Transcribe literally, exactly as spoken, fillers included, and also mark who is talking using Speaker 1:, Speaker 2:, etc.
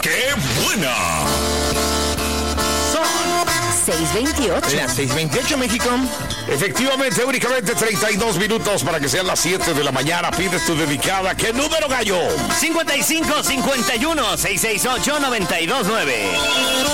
Speaker 1: ¡Qué buena!
Speaker 2: seis veintiocho.
Speaker 3: Las seis veintiocho, México.
Speaker 1: Efectivamente, únicamente treinta y dos minutos para que sean las siete de la mañana. Pides tu dedicada. ¿Qué número, gallo?
Speaker 3: cincuenta y cinco, cincuenta y uno, seiscientos sesenta y ocho, noventa y dos nueve.